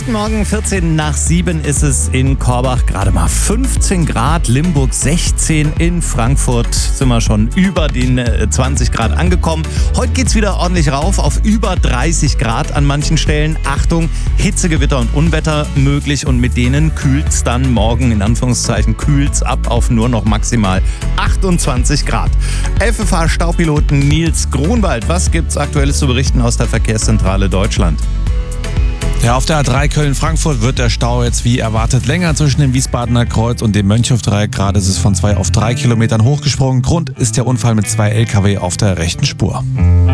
Guten Morgen, 14 nach 7 ist es in Korbach, gerade mal 15 Grad, Limburg 16, in Frankfurt sind wir schon über den 20 Grad angekommen. Heute geht's wieder ordentlich rauf auf über 30 Grad an manchen Stellen. Achtung, Hitzegewitter und Unwetter möglich und mit denen kühlt's dann morgen, in Anführungszeichen, kühlt's ab auf nur noch maximal 28 Grad. FFH-Staupiloten Nils Grunwald, was gibt's Aktuelles zu berichten aus der Verkehrszentrale Deutschland? Ja, auf der A3 Köln-Frankfurt wird der Stau jetzt wie erwartet länger zwischen dem Wiesbadener Kreuz und dem Mönchhof-Dreieck. Gerade ist es von 2 auf 3 Kilometern hochgesprungen. Grund ist der Unfall mit 2 LKW auf der rechten Spur.